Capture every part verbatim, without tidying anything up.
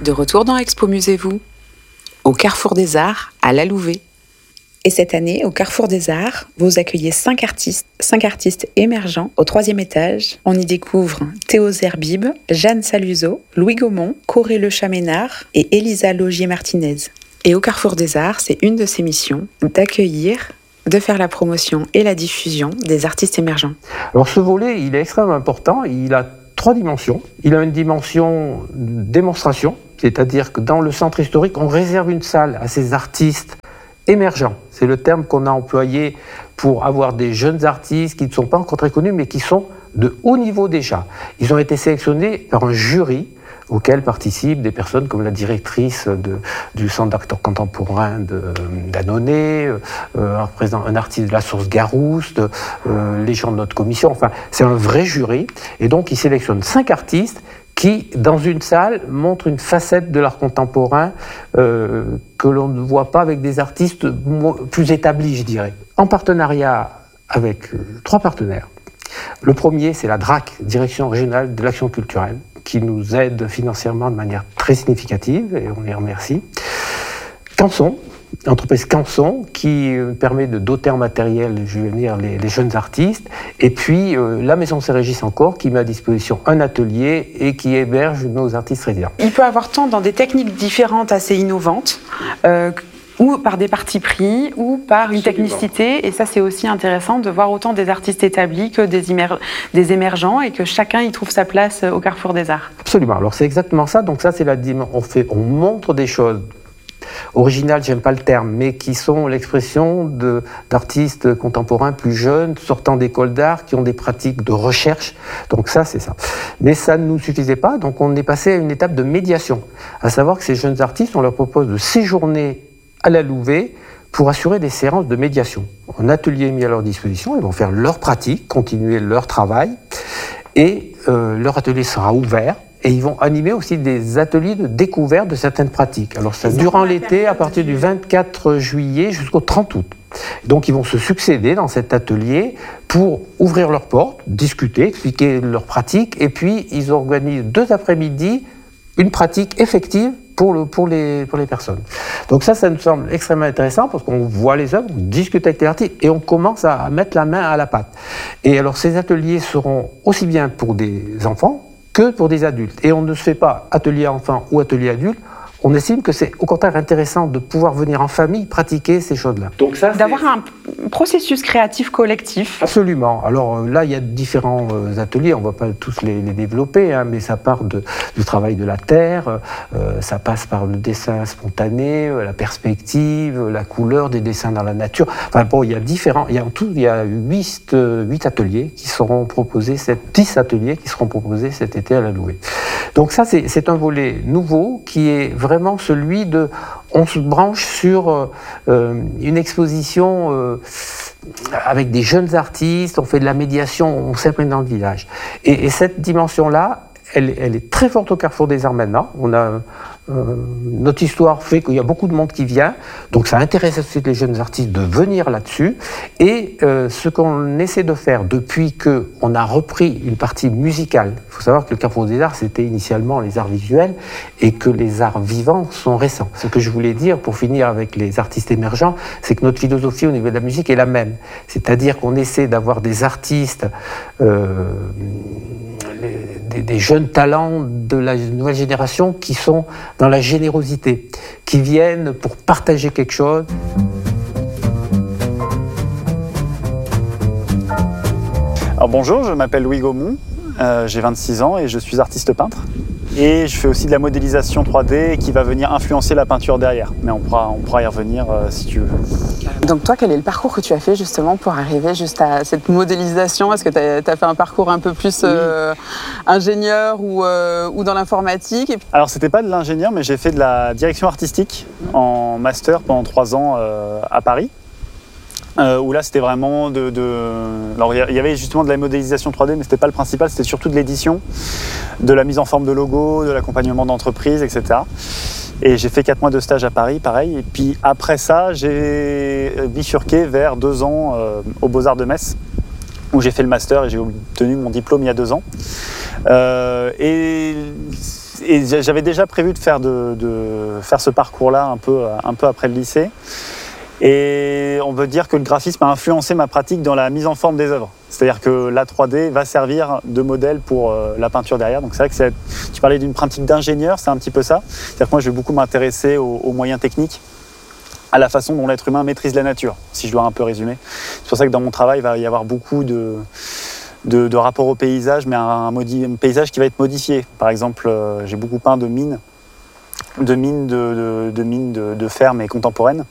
De retour dans Expo Musez-vous, au Carrefour des Arts, à La Louvet. Et cette année, au Carrefour des Arts, vous accueillez cinq artistes, cinq artistes émergents au troisième étage. On y découvre Théo Zerbib, Jeanne Saluzzo, Louis Gaumont, Corée Le Chaménard et Elisa Logier-Martinez. Et au Carrefour des Arts, c'est une de ses missions d'accueillir, de faire la promotion et la diffusion des artistes émergents. Alors ce volet, il est extrêmement important. Il a trois dimensions. Il a une dimension de démonstration, c'est-à-dire que dans le centre historique, on réserve une salle à ces artistes émergents. C'est le terme qu'on a employé pour avoir des jeunes artistes qui ne sont pas encore très connus, mais qui sont de haut niveau déjà. Ils ont été sélectionnés par un jury auquel participent des personnes comme la directrice de, du Centre d'acteurs contemporains de, d'Annonay, euh, un, représentant, un artiste de la Source Garouste, euh, les gens de notre commission. Enfin, c'est un vrai jury. Et donc, ils sélectionnent cinq artistes qui, dans une salle, montrent une facette de l'art contemporain euh, que l'on ne voit pas avec des artistes plus établis, je dirais. En partenariat avec euh, trois partenaires. Le premier, c'est la D R A C, Direction Régionale de l'Action Culturelle, qui nous aide financièrement de manière très significative, et on les remercie. Canson, l'entreprise Canson, qui permet de doter en matériel, je vais venir, les, les jeunes artistes, et puis euh, la Maison Saint-Régis encore, qui met à disposition un atelier et qui héberge nos artistes résidents. Il peut avoir tant dans des techniques différentes assez innovantes, euh, ou par des partis pris, ou par une Absolument. technicité. Et ça, c'est aussi intéressant de voir autant des artistes établis que des, émer- des émergents, et que chacun y trouve sa place au Carrefour des Arts. Absolument. Alors c'est exactement ça. Donc ça, c'est la on fait, on montre des choses originales, j'aime pas le terme, mais qui sont l'expression de, d'artistes contemporains plus jeunes, sortant d'écoles d'art, qui ont des pratiques de recherche. Donc ça, c'est ça. Mais ça ne nous suffisait pas. Donc on est passé à une étape de médiation. À savoir que ces jeunes artistes, on leur propose de séjourner à la Louvet pour assurer des séances de médiation. Un atelier est mis à leur disposition, ils vont faire leur pratique, continuer leur travail, et euh, leur atelier sera ouvert, et ils vont animer aussi des ateliers de découverte de certaines pratiques. Alors ça durant l'été, à partir du vingt-quatre juillet jusqu'au trente août. Donc ils vont se succéder dans cet atelier pour ouvrir leurs portes, discuter, expliquer leurs pratiques, et puis ils organisent deux après-midi une pratique effective Pour, le, pour, les, pour les personnes. Donc ça, ça nous semble extrêmement intéressant parce qu'on voit les œuvres, on discute avec les artistes et on commence à mettre la main à la pâte. Et alors ces ateliers seront aussi bien pour des enfants que pour des adultes. Et on ne se fait pas atelier enfant ou atelier adulte. On estime que c'est au contraire intéressant de pouvoir venir en famille pratiquer ces choses-là. Donc ça, d'avoir un processus créatif collectif. Absolument. Alors là, il y a différents euh, ateliers, on ne va pas tous les, les développer, hein, mais ça part de, du travail de la terre, euh, ça passe par le dessin spontané, euh, la perspective, la couleur des dessins dans la nature. Enfin bon, il y a différents, il y a en tout, il y a huit, euh, huit ateliers qui seront proposés, dix ateliers qui seront proposés cet été à la Louvet. Donc ça, c'est, c'est un volet nouveau qui est vraiment vraiment celui de... On se branche sur euh, une exposition euh, avec des jeunes artistes, on fait de la médiation, on s'imprègne dans le village. Et, et cette dimension-là, elle, elle est très forte au Carrefour des Arts maintenant. On a... Euh, notre histoire fait qu'il y a beaucoup de monde qui vient, donc ça intéresse aussi les jeunes artistes de venir là-dessus. Et euh, ce qu'on essaie de faire depuis qu'on a repris une partie musicale, il faut savoir que le Carrefour des Arts, c'était initialement les arts visuels et que les arts vivants sont récents. Ce que je voulais dire, pour finir avec les artistes émergents, c'est que notre philosophie au niveau de la musique est la même. C'est-à-dire qu'on essaie d'avoir des artistes, euh, des, des jeunes talents de la nouvelle génération qui sont dans la générosité, qui viennent pour partager quelque chose. Alors bonjour, je m'appelle Louis Gaumont, euh, j'ai vingt-six ans et je suis artiste peintre. Et je fais aussi de la modélisation trois D qui va venir influencer la peinture derrière. Mais on pourra, on pourra y revenir euh, si tu veux. Donc toi, quel est le parcours que tu as fait justement pour arriver juste à cette modélisation ? Est-ce que tu as fait un parcours un peu plus euh, oui. ingénieur ou, euh, ou dans l'informatique ? Et puis... Alors c'était pas de l'ingénieur, mais j'ai fait de la direction artistique en master pendant trois ans euh, à Paris. Euh, où là c'était vraiment de, de... Alors il y avait justement de la modélisation trois D, mais c'était pas le principal, c'était surtout de l'édition, de la mise en forme de logo, de l'accompagnement d'entreprise, et cetera. Et j'ai fait quatre mois de stage à Paris, pareil. Et puis après ça, j'ai bifurqué vers deux ans euh, aux Beaux-Arts de Metz, où j'ai fait le master et j'ai obtenu mon diplôme il y a deux ans. Euh, et... et j'avais déjà prévu de faire, de, de faire ce parcours-là un peu, un peu après le lycée. Et on veut dire que le graphisme a influencé ma pratique dans la mise en forme des œuvres. C'est-à-dire que la trois D va servir de modèle pour euh, la peinture derrière. Donc c'est vrai que c'est, tu parlais d'une pratique d'ingénieur, c'est un petit peu ça. C'est-à-dire que moi je vais beaucoup m'intéresser aux, aux moyens techniques, à la façon dont l'être humain maîtrise la nature, si je dois un peu résumer. C'est pour ça que dans mon travail, il va y avoir beaucoup de, de, de rapports au paysage, mais un, un, modi- un paysage qui va être modifié. Par exemple, euh, j'ai beaucoup peint de mines, de mines de, de, de, mines de, de fer, mais contemporaines.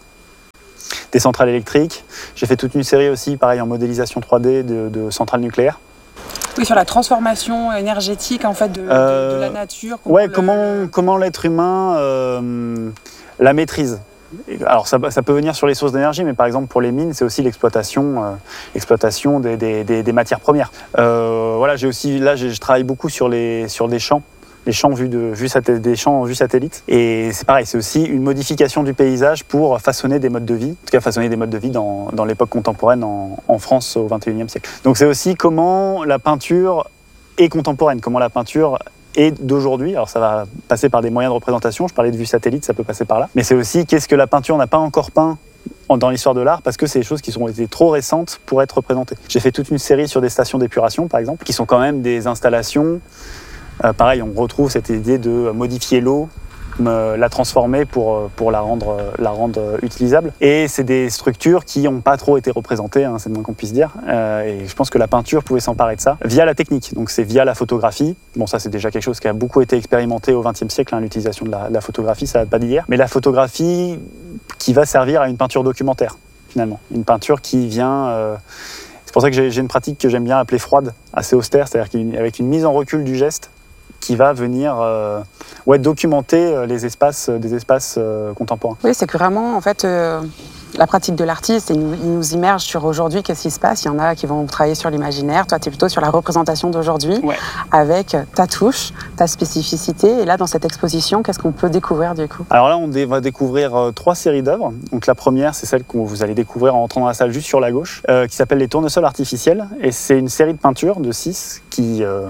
Des centrales électriques. J'ai fait toute une série aussi, pareil, en modélisation trois D de, de centrales nucléaires. Oui, sur la transformation énergétique en fait de, euh, de, de la nature. Comment ouais, le, comment, le... comment l'être humain euh, la maîtrise. Alors ça, ça peut venir sur les sources d'énergie, mais par exemple pour les mines, c'est aussi l'exploitation, euh, l'exploitation des, des, des, des matières premières. Euh, voilà, j'ai aussi, là, j'ai, je travaille beaucoup sur, les, sur des champs. Les champs vus de, vus des champs vus satellites. Et c'est pareil, c'est aussi une modification du paysage pour façonner des modes de vie, en tout cas façonner des modes de vie dans, dans l'époque contemporaine en, en France au vingt et unième siècle. Donc c'est aussi comment la peinture est contemporaine, comment la peinture est d'aujourd'hui. Alors ça va passer par des moyens de représentation, je parlais de vue satellite, ça peut passer par là. Mais c'est aussi qu'est-ce que la peinture n'a pas encore peint dans l'histoire de l'art, parce que c'est des choses qui sont été trop récentes pour être représentées. J'ai fait toute une série sur des stations d'épuration, par exemple, qui sont quand même des installations. Euh, pareil, on retrouve cette idée de modifier l'eau, me, la transformer pour, pour la, rendre, la rendre utilisable. Et c'est des structures qui n'ont pas trop été représentées, hein, c'est le moins qu'on puisse dire. Euh, et je pense que la peinture pouvait s'emparer de ça via la technique. Donc c'est via la photographie. Bon, ça c'est déjà quelque chose qui a beaucoup été expérimenté au vingtième siècle, hein, l'utilisation de la, de la photographie, ça date pas d'hier. Mais la photographie qui va servir à une peinture documentaire, finalement. Une peinture qui vient... Euh, c'est pour ça que j'ai, j'ai une pratique que j'aime bien appeler froide, assez austère, c'est-à-dire qu'avec une mise en recul du geste, qui va venir euh, ouais, documenter les espaces, des espaces euh, contemporains. Oui, c'est que vraiment, en fait, euh, la pratique de l'artiste, il nous, il nous immerge sur aujourd'hui, qu'est-ce qui se passe. Il y en a qui vont travailler sur l'imaginaire, toi, tu es plutôt sur la représentation d'aujourd'hui, ouais. Avec ta touche, ta spécificité. Et là, dans cette exposition, qu'est-ce qu'on peut découvrir du coup ? Alors là, on dé- va découvrir euh, trois séries d'œuvres. Donc la première, c'est celle que vous allez découvrir en entrant dans la salle juste sur la gauche, euh, qui s'appelle Les tournesols artificiels. Et c'est une série de peintures de six qui... Euh,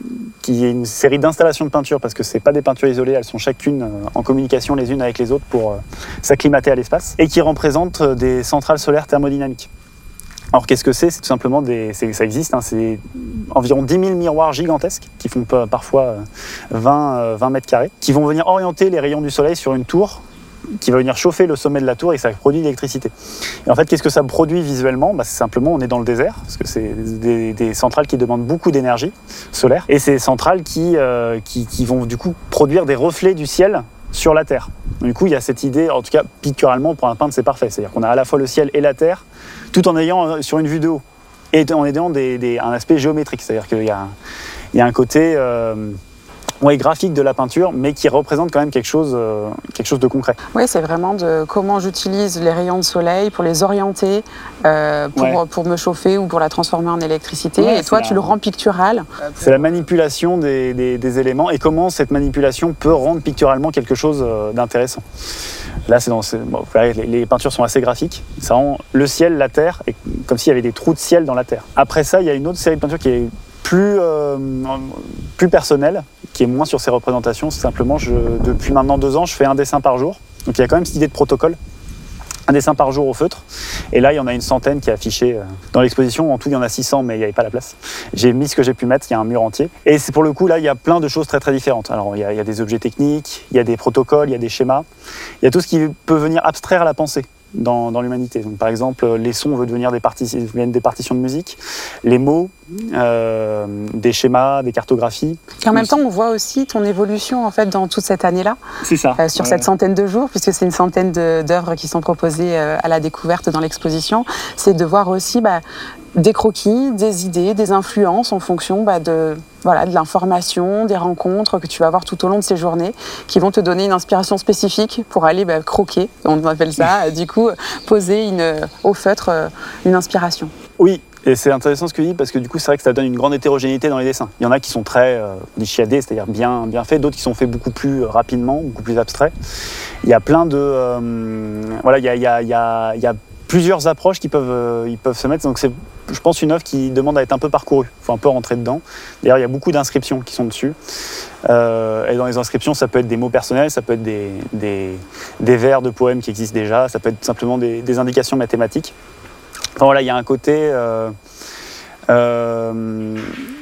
qui est une série d'installations de peinture, parce que ce n'est pas des peintures isolées, elles sont chacune en communication les unes avec les autres pour euh, s'acclimater à l'espace, et qui représentent des centrales solaires thermodynamiques. Alors qu'est-ce que c'est ? C'est tout simplement, des, c'est, ça existe, hein, c'est environ dix mille miroirs gigantesques, qui font parfois vingt, vingt mètres carrés, qui vont venir orienter les rayons du soleil sur une tour, qui va venir chauffer le sommet de la tour et ça produit de l'électricité. Et en fait, qu'est-ce que ça produit visuellement ? Bah, c'est simplement, on est dans le désert, parce que c'est des, des centrales qui demandent beaucoup d'énergie solaire, et c'est des centrales qui, euh, qui, qui vont du coup produire des reflets du ciel sur la Terre. Du coup, il y a cette idée, en tout cas picturalement, pour un peintre, c'est parfait. C'est-à-dire qu'on a à la fois le ciel et la Terre, tout en ayant sur une vue de haut, et en ayant des, des, un aspect géométrique. C'est-à-dire qu'il y a, il y a un côté... Euh, Ouais, graphique de la peinture, mais qui représente quand même quelque chose, euh, quelque chose de concret. Oui, c'est vraiment de comment j'utilise les rayons de soleil pour les orienter, euh, pour, ouais. pour me chauffer ou pour la transformer en électricité. Ouais, et toi, la... tu le rends pictural. C'est la manipulation des, des, des éléments et comment cette manipulation peut rendre picturalement quelque chose d'intéressant. Là, c'est dans, c'est, bon, les, les peintures sont assez graphiques. Ça rend le ciel, la terre, et comme s'il y avait des trous de ciel dans la terre. Après ça, il y a une autre série de peintures qui est plus, euh, plus personnelle, qui est moins sur ces représentations. C'est simplement, je, depuis maintenant deux ans, je fais un dessin par jour. Donc il y a quand même cette idée de protocole. Un dessin par jour au feutre. Et là, il y en a une centaine qui est affichée dans l'exposition. En tout, il y en a six cents, mais il n'y avait pas la place. J'ai mis ce que j'ai pu mettre, il y a un mur entier. Et c'est pour le coup, là, il y a plein de choses très très différentes. Alors, il y a, il y a des objets techniques, il y a des protocoles, il y a des schémas. Il y a tout ce qui peut venir abstraire la pensée dans, dans l'humanité. Donc, par exemple, les sons veulent devenir des, parti- viennent des partitions de musique, les mots, euh, des schémas, des cartographies. Et en même temps, on voit aussi ton évolution en fait dans toute cette année-là. C'est ça. Euh, sur ouais. cette centaine de jours, puisque c'est une centaine de, d'œuvres qui sont proposées euh, à la découverte dans l'exposition. C'est de voir aussi bah, des croquis, des idées, des influences en fonction bah, de, voilà, de l'information, des rencontres que tu vas avoir tout au long de ces journées, qui vont te donner une inspiration spécifique pour aller bah, croquer. On appelle ça, du coup, poser une, au feutre une inspiration. Oui. Et c'est intéressant ce que tu dis parce que du coup c'est vrai que ça donne une grande hétérogénéité dans les dessins. Il y en a qui sont très euh, chiadés, c'est-à-dire bien, bien faits, d'autres qui sont faits beaucoup plus rapidement, beaucoup plus abstraits. Il y a plein de... Euh, voilà, il y a, il y a, il y a, il y a plusieurs approches qui peuvent, euh, ils peuvent se mettre. Donc c'est, je pense, une œuvre qui demande à être un peu parcourue. Il faut un peu rentrer dedans. D'ailleurs, il y a beaucoup d'inscriptions qui sont dessus. Euh, et dans les inscriptions, ça peut être des mots personnels, ça peut être des, des, des vers de poèmes qui existent déjà, ça peut être simplement des, des indications mathématiques. Enfin voilà, il y a un côté euh, euh,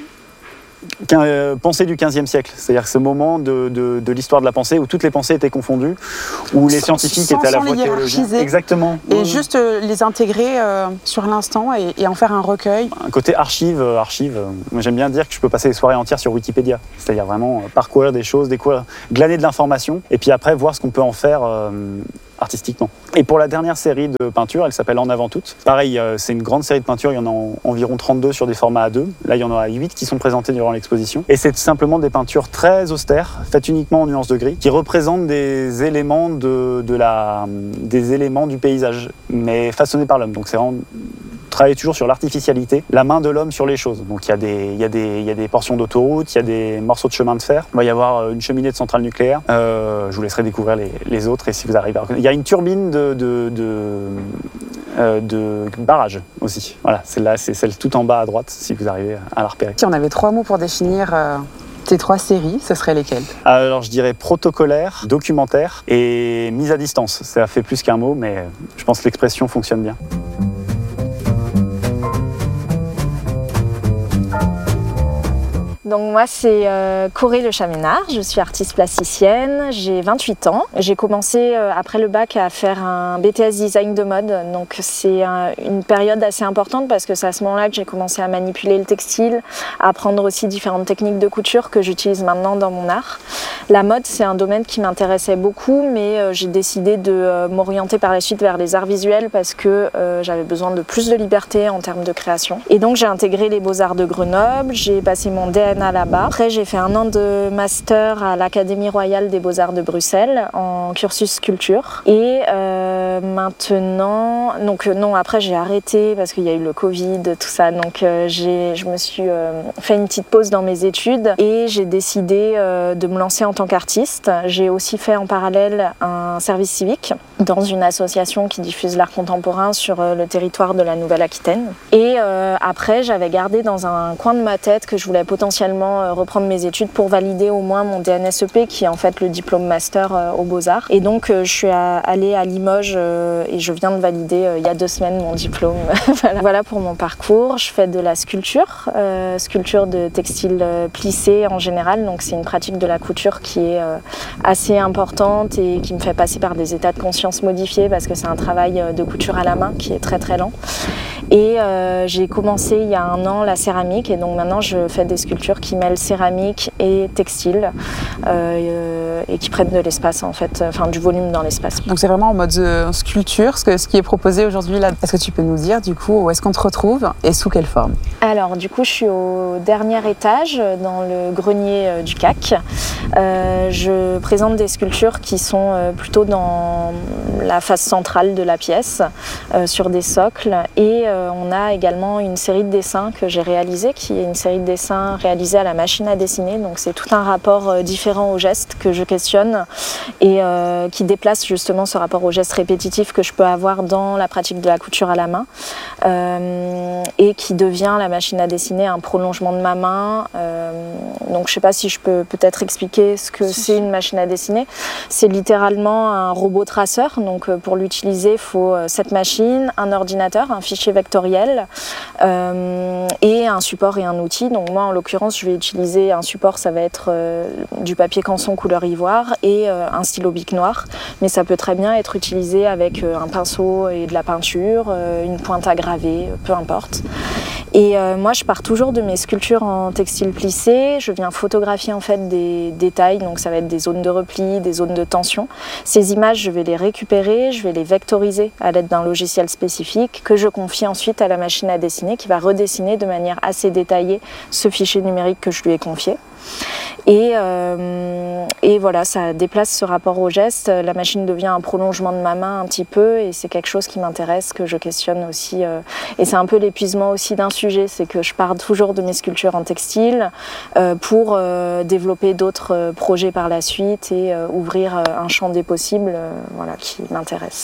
pensée du quinzième siècle, c'est-à-dire ce moment de, de, de l'histoire de la pensée où toutes les pensées étaient confondues, où les scientifiques sans, étaient à la sans fois les théologiens. hiérarchiser. Exactement. Et mmh. juste euh, les intégrer euh, sur l'instant et, et en faire un recueil. Un côté archive, euh, archive. Euh, moi j'aime bien dire que je peux passer des soirées entières sur Wikipédia, c'est-à-dire vraiment euh, parcourir des choses, découvrir, glaner de l'information, et puis après voir ce qu'on peut en faire euh, artistiquement. Et pour la dernière série de peintures, elle s'appelle En avant toutes. Pareil, euh, c'est une grande série de peintures, il y en a en, environ trente-deux sur des formats A deux. Là, il y en a huit qui sont présentées durant l'exposition. Et c'est simplement des peintures très austères, faites uniquement en nuances de gris, qui représentent des éléments, de, de la, des éléments du paysage, mais façonnés par l'homme. Donc c'est vraiment travailler toujours sur l'artificialité, la main de l'homme sur les choses. Donc il y a des, il y a des, il y a des portions d'autoroute, il y a des morceaux de chemin de fer, il va y avoir une cheminée de centrale nucléaire. Euh, je vous laisserai découvrir les, les autres et si vous arrivez à reconnaître. Il y a une turbine de, de, de, euh, de barrage aussi. Voilà, celle-là, c'est celle tout en bas à droite, si vous arrivez à la repérer. Si on avait trois mots pour définir euh, tes trois séries, ce seraient lesquelles? Alors je dirais protocolaire, documentaire et mise à distance. Ça fait plus qu'un mot, mais je pense que l'expression fonctionne bien. Donc moi c'est euh, Corée Le Chaménard, je suis artiste plasticienne, j'ai vingt-huit ans. J'ai commencé euh, après le bac à faire un B T S design de mode, donc c'est un, une période assez importante parce que c'est à ce moment-là que j'ai commencé à manipuler le textile, à apprendre aussi différentes techniques de couture que j'utilise maintenant dans mon art. La mode c'est un domaine qui m'intéressait beaucoup, mais euh, j'ai décidé de euh, m'orienter par la suite vers les arts visuels parce que euh, j'avais besoin de plus de liberté en termes de création. Et donc j'ai intégré les Beaux-Arts de Grenoble, j'ai passé mon D N A là-bas. Après, j'ai fait un an de master à l'Académie royale des Beaux-Arts de Bruxelles en cursus sculpture. Et euh, maintenant, donc non, après j'ai arrêté parce qu'il y a eu le Covid, tout ça. Donc euh, j'ai, je me suis euh, fait une petite pause dans mes études et j'ai décidé euh, de me lancer en tant qu'artiste. J'ai aussi fait en parallèle un service civique dans une association qui diffuse l'art contemporain sur euh, le territoire de la Nouvelle-Aquitaine. Et euh, après, j'avais gardé dans un coin de ma tête que je voulais potentiellement reprendre mes études pour valider au moins mon D N S E P qui est en fait le diplôme master euh, aux Beaux-Arts. Et donc euh, je suis à, allée à Limoges euh, et je viens de valider euh, il y a deux semaines mon diplôme. Voilà. Voilà pour mon parcours. Je fais de la sculpture, euh, sculpture de textile euh, plissé en général. Donc c'est une pratique de la couture qui est euh, assez importante et qui me fait passer par des états de conscience modifiés parce que c'est un travail de couture à la main qui est très très lent. Et euh, j'ai commencé il y a un an la céramique et donc maintenant je fais des sculptures qui mêlent céramique et textile euh, et qui prennent de l'espace en fait, enfin du volume dans l'espace. Donc c'est vraiment en mode euh, sculpture, ce, que, ce qui est proposé aujourd'hui là. Est-ce que tu peux nous dire du coup où est-ce qu'on te retrouve et sous quelle forme? Alors du coup je suis au dernier étage dans le grenier euh, du C A C. Euh, je présente des sculptures qui sont euh, plutôt dans la face centrale de la pièce, euh, sur des socles et euh, on a également une série de dessins que j'ai réalisés qui est une série de dessins réalisés à la machine à dessiner, donc c'est tout un rapport euh, différent au geste que je questionne et euh, qui déplace justement ce rapport au geste répétitif que je peux avoir dans la pratique de la couture à la main euh, et qui devient la machine à dessiner un prolongement de ma main. Euh, donc je sais pas si je peux peut-être expliquer ce que c'est une machine à dessiner. C'est littéralement un robot traceur, donc euh, pour l'utiliser il faut euh, cette machine, un ordinateur, un fichier vectoriel euh, et un support et un outil. Donc moi en l'occurrence je vais utiliser un support, ça va être euh, du papier canson couleur ivoire et euh, un stylo bic noir, mais ça peut très bien être utilisé avec euh, un pinceau et de la peinture, euh, une pointe à graver, peu importe. Et euh, moi je pars toujours de mes sculptures en textile plissé, je viens photographier en fait des détails, donc ça va être des zones de repli, des zones de tension. Ces images je vais les récupérer, je vais les vectoriser à l'aide d'un logiciel spécifique que je confie ensuite à la machine à dessiner qui va redessiner de manière assez détaillée ce fichier numérique que je lui ai confié. Et, euh, et voilà, ça déplace ce rapport au geste. La machine devient un prolongement de ma main un petit peu et c'est quelque chose qui m'intéresse, que je questionne aussi. Euh, et c'est un peu l'épuisement aussi d'un sujet, c'est que je pars toujours de mes sculptures en textile euh, pour euh, développer d'autres euh, projets par la suite et euh, ouvrir euh, un champ des possibles euh, voilà, qui m'intéresse.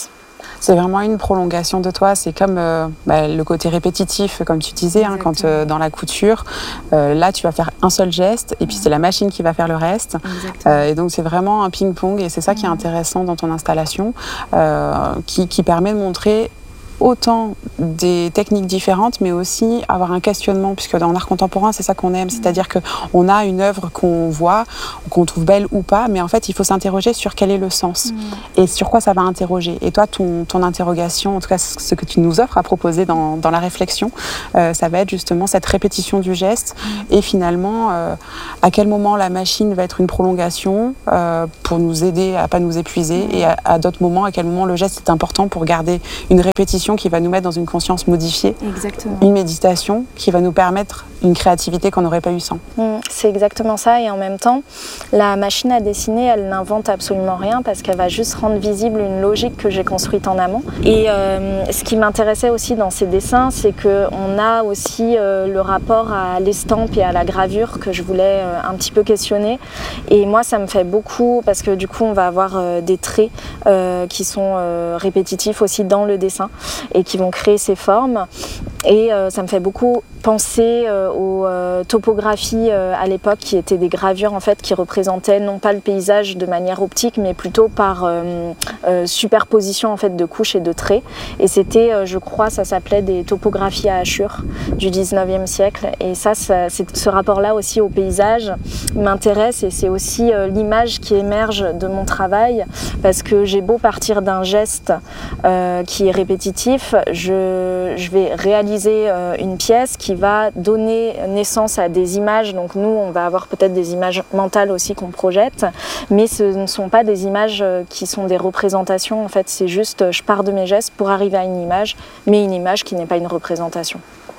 C'est vraiment une prolongation de toi. C'est comme euh, bah, le côté répétitif, comme tu disais, hein, quand euh, dans la couture, euh, là tu vas faire un seul geste et puis c'est la machine qui va faire le reste. Euh, et donc c'est vraiment un ping-pong et c'est ça qui est intéressant dans ton installation, euh, qui, qui permet de montrer autant des techniques différentes, mais aussi avoir un questionnement, puisque dans l'art contemporain, c'est ça qu'on aime, c'est-à-dire qu'on a une œuvre qu'on voit, qu'on trouve belle ou pas, mais en fait, il faut s'interroger sur quel est le sens mmh. et sur quoi ça va interroger. Et toi, ton, ton interrogation, en tout cas, ce que tu nous offres à proposer dans, dans la réflexion, euh, ça va être justement cette répétition du geste mmh. et finalement, euh, à quel moment la machine va être une prolongation euh, pour nous aider à pas nous épuiser mmh. et à, à d'autres moments, à quel moment le geste est important pour garder une répétition qui va nous mettre dans une conscience modifiée. Exactement. Une méditation qui va nous permettre une créativité qu'on n'aurait pas eu sans. Mmh, c'est exactement ça, et en même temps, la machine à dessiner, elle n'invente absolument rien parce qu'elle va juste rendre visible une logique que j'ai construite en amont. Et euh, ce qui m'intéressait aussi dans ces dessins, c'est qu'on a aussi euh, le rapport à l'estampe et à la gravure que je voulais euh, un petit peu questionner. Et moi, ça me fait beaucoup parce que du coup, on va avoir euh, des traits euh, qui sont euh, répétitifs aussi dans le dessin et qui vont créer ces formes. Et euh, ça me fait beaucoup penser euh, aux euh, topographies euh, à l'époque qui étaient des gravures en fait qui représentaient non pas le paysage de manière optique mais plutôt par euh, euh, superposition en fait de couches et de traits. Et c'était, euh, je crois, ça s'appelait des topographies à hachures du dix-neuvième siècle. Et ça, ça c'est, ce rapport-là aussi au paysage m'intéresse et c'est aussi euh, l'image qui émerge de mon travail parce que j'ai beau partir d'un geste euh, qui est répétitif, je, je vais réaliser une pièce qui va donner naissance à des images. Donc nous, on va avoir peut-être des images mentales aussi qu'on projette, mais ce ne sont pas des images qui sont des représentations. En fait, c'est juste, je pars de mes gestes pour arriver à une image, mais une image qui n'est pas une représentation.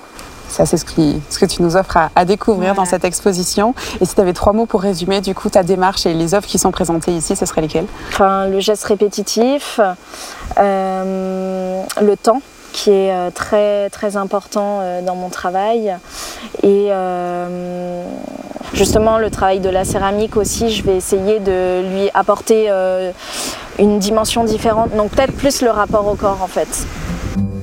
Ça, c'est ce, qui, ce que tu nous offres à, à découvrir voilà. dans cette exposition. Et si tu avais trois mots pour résumer du coup ta démarche et les œuvres qui sont présentées ici, ce seraient lesquelles ? Enfin, le geste répétitif, euh, le temps, qui est très, très important dans mon travail. Et euh, justement, le travail de la céramique aussi, je vais essayer de lui apporter euh, une dimension différente. Donc peut-être plus le rapport au corps, en fait.